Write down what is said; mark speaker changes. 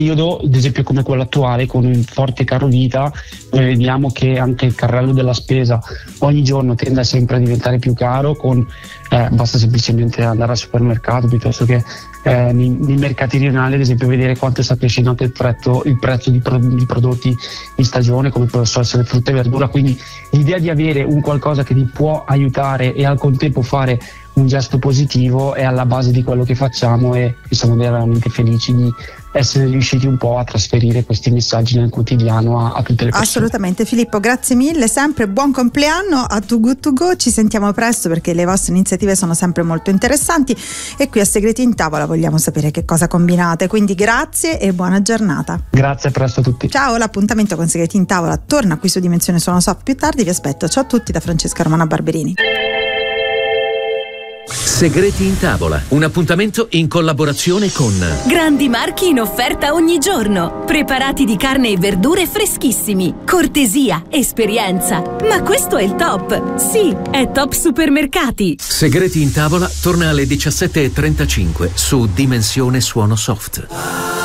Speaker 1: periodo, ad esempio come quello attuale, con un forte caro vita, noi vediamo che anche il carrello della spesa ogni giorno tende sempre a diventare più caro, basta semplicemente andare al supermercato piuttosto che nei mercati rionali, ad esempio, vedere quanto sta crescendo anche il prezzo di prodotti in stagione, come possono essere frutta e verdura. Quindi l'idea di avere un qualcosa che ti può aiutare e al contempo fare un gesto positivo è alla base di quello che facciamo, e siamo veramente felici di essere riusciti un po' a trasferire questi messaggi nel quotidiano a tutte le persone.
Speaker 2: Assolutamente. Filippo, grazie mille, sempre buon compleanno a Too Good To Go, ci sentiamo presto perché le vostre iniziative sono sempre molto interessanti e qui a Segreti in Tavola vogliamo sapere che cosa combinate, quindi grazie e buona giornata.
Speaker 1: Grazie, a presto a tutti.
Speaker 2: Ciao, l'appuntamento con Segreti in Tavola torna qui su Dimensione Suono Soft più tardi, vi aspetto. Ciao a tutti da Francesca Romana Barberini.
Speaker 3: Segreti in Tavola, un appuntamento in collaborazione con
Speaker 4: grandi marchi in offerta ogni giorno, preparati di carne e verdure freschissimi, cortesia, esperienza, ma questo è il top, sì, è Top Supermercati.
Speaker 3: Segreti in Tavola torna alle 17:35 su Dimensione Suono Soft.